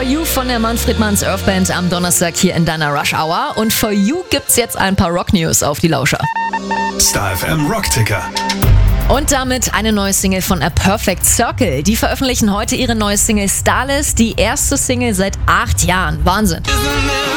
You von der Manfred Manns Earth Band am Donnerstag hier in deiner Rush Hour. Und For You gibt's jetzt ein paar Rock-News auf die Lauscher. Star FM Rockticker. Und damit eine neue Single von A Perfect Circle. Die veröffentlichen heute ihre neue Single Starless, die erste Single seit 8 Jahren. Wahnsinn.